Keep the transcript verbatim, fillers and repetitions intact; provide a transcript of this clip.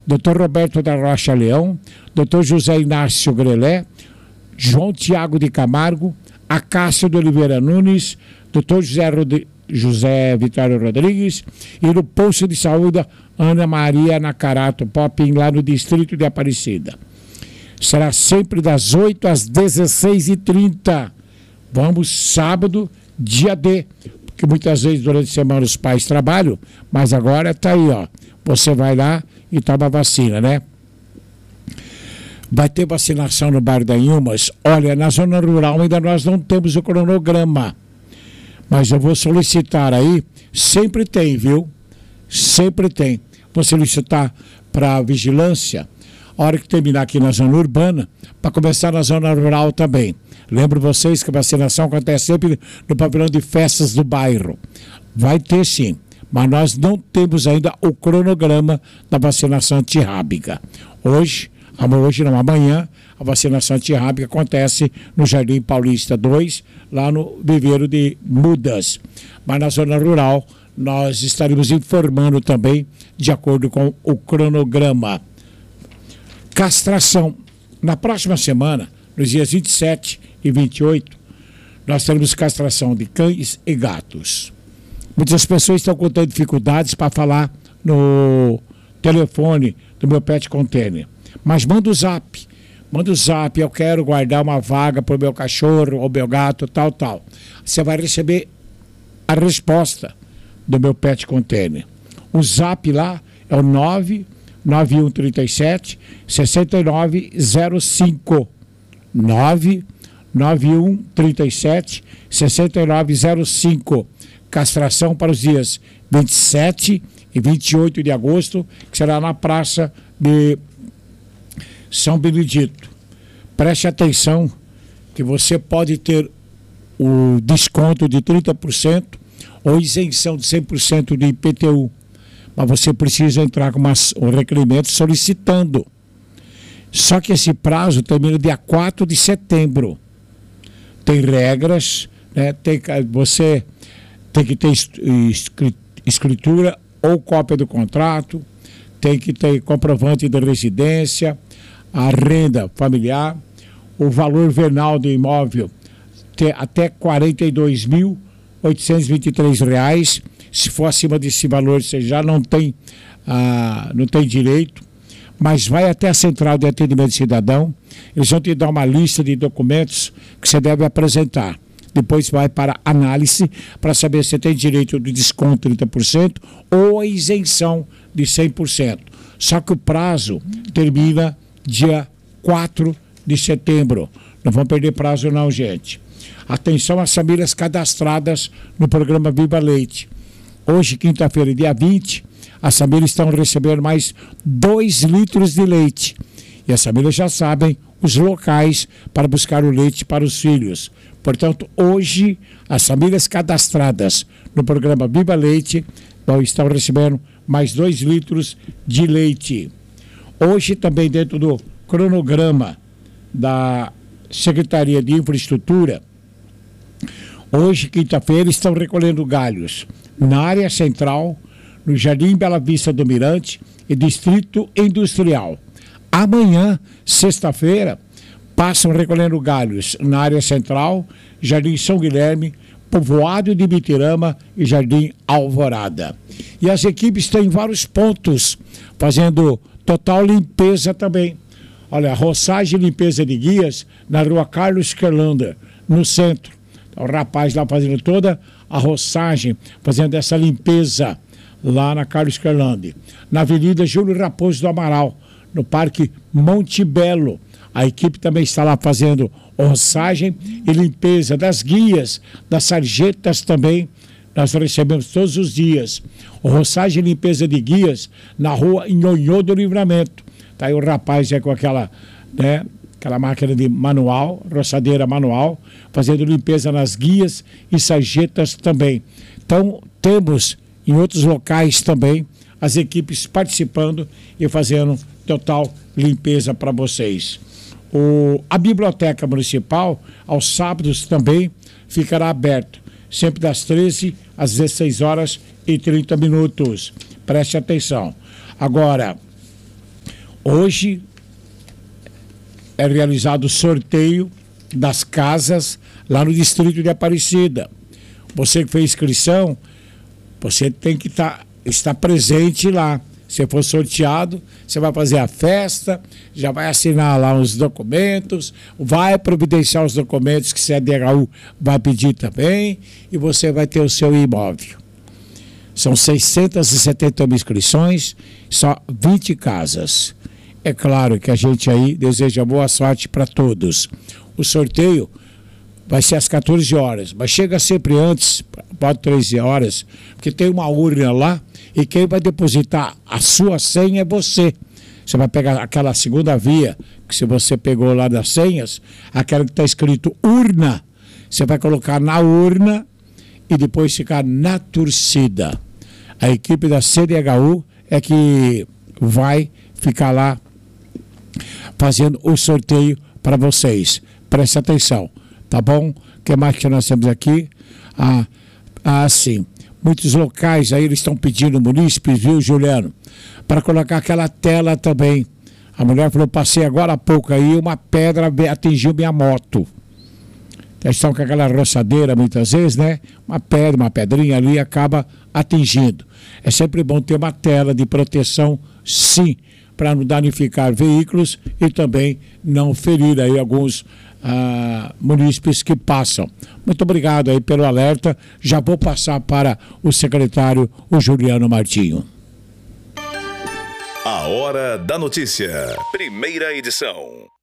doutor Roberto da Rocha Leão, doutor José Inácio Grelé, João Tiago de Camargo, Acácio de Oliveira Nunes, doutor José, Rod... José Vitório Rodrigues e no posto de saúde Ana Maria Nacarato Popin, lá no distrito de Aparecida. Será sempre das oito às dezesseis e trinta. Vamos sábado, dia D, porque muitas vezes durante a semana os pais trabalham, mas agora tá aí, ó. Você vai lá e toma vacina, né? Vai ter vacinação no bairro da Inhumas. Olha, na zona rural ainda nós não temos o cronograma, mas eu vou solicitar aí, sempre tem, viu? Sempre tem. Vou solicitar para a vigilância, a hora que terminar aqui na zona urbana, para começar na zona rural também. Lembro vocês que a vacinação acontece sempre no pavilhão de festas do bairro. Vai ter sim, mas nós não temos ainda o cronograma da vacinação antirrábica. Hoje, hoje não, amanhã, a vacinação antirrábica acontece no Jardim Paulista dois, lá no Viveiro de Mudas. Mas na zona rural, nós estaremos informando também, de acordo com o cronograma. Castração. Na próxima semana, nos dias vinte e sete e vinte e oito, nós teremos castração de cães e gatos. Muitas pessoas estão contando dificuldades para falar no telefone do meu Pet Container. Mas manda o zap. Manda o zap, eu quero guardar uma vaga para o meu cachorro ou meu gato, tal, tal. Você vai receber a resposta do meu Pet Container. O zap lá é o nove nove um três sete seis nove zero cinco. nove nove um três sete seis nove zero cinco. Castração para os dias vinte e sete e vinte e oito de agosto, que será na Praça de São Benedito. Preste atenção que você pode ter o desconto de trinta por cento ou isenção de cem por cento de I P T U. Mas você precisa entrar com uma, um requerimento solicitando. Só que esse prazo termina dia quatro de setembro. Tem regras, né? Tem, você tem que ter escritura ou cópia do contrato, tem que ter comprovante de residência, a renda familiar, o valor venal do imóvel ter até quarenta e dois mil oitocentos e vinte e três reais. Se for acima desse valor, você já não tem, ah, não tem direito, mas vai até a Central de Atendimento Cidadão, eles vão te dar uma lista de documentos que você deve apresentar. Depois vai para análise para saber se tem direito de desconto de trinta por cento ou a isenção de cem por cento. Só que o prazo termina dia quatro de setembro. Não vão perder prazo não, gente. Atenção às famílias cadastradas no programa Viva Leite. Hoje, quinta-feira, dia vinte, as famílias estão recebendo mais dois litros de leite. E as famílias já sabem os locais para buscar o leite para os filhos. Portanto, hoje, as famílias cadastradas no programa Viva Leite estão recebendo mais dois litros de leite. Hoje, também dentro do cronograma da Secretaria de Infraestrutura, hoje, quinta-feira, estão recolhendo galhos na área central, no Jardim Bela Vista do Mirante e Distrito Industrial. Amanhã, sexta-feira, passam recolhendo galhos na área central, Jardim São Guilherme, Povoado de Bitirama e Jardim Alvorada. E as equipes estão em vários pontos, fazendo total limpeza também. Olha, roçagem e limpeza de guias na rua Carlos Kerlander, no centro. O rapaz lá fazendo toda a roçagem, fazendo essa limpeza lá na Carlos Kerlander. Na Avenida Júlio Raposo do Amaral, no Parque Monte Belo. A equipe também está lá fazendo roçagem e limpeza das guias, das sarjetas também. Nós recebemos todos os dias. Roçagem e limpeza de guias na rua Nhonhô do Livramento. Tá aí o rapaz é com aquela, né, aquela máquina de manual, roçadeira manual, fazendo limpeza nas guias e sarjetas também. Então, temos em outros locais também as equipes participando e fazendo total limpeza para vocês. O, a Biblioteca Municipal, aos sábados também, ficará aberta, sempre das treze às dezesseis horas e trinta minutos. Preste atenção. Agora, Hoje é realizado o sorteio das casas lá no distrito de Aparecida. Você que fez inscrição, você tem que tá, estar presente lá. Se for sorteado, você vai fazer a festa, já vai assinar lá os documentos, vai providenciar os documentos que o C D H U vai pedir também, e você vai ter o seu imóvel. São seiscentas e setenta mil inscrições, só vinte casas. É claro que a gente aí deseja boa sorte para todos. O sorteio vai ser às quatorze horas, mas chega sempre antes, pode treze horas, porque tem uma urna lá e quem vai depositar a sua senha é você. Você vai pegar aquela segunda via, que se você pegou lá das senhas, aquela que está escrito urna, você vai colocar na urna e depois ficar na torcida. A equipe da C D H U é que vai ficar lá fazendo o sorteio para vocês. Preste atenção, tá bom? O que mais que nós temos aqui? Ah, ah, sim. Muitos locais aí eles estão pedindo, munícipes, viu, Juliano? Para colocar aquela tela também. A mulher falou, passei agora há pouco aí, uma pedra atingiu minha moto. Eles estão com aquela roçadeira muitas vezes, né? Uma pedra, uma pedrinha ali acaba atingindo. É sempre bom ter uma tela de proteção, sim, para não danificar veículos e também não ferir aí alguns ah, munícipes que passam. Muito obrigado aí pelo alerta. Já vou passar para o secretário, o Juliano Martinho. A Hora da Notícia, primeira edição.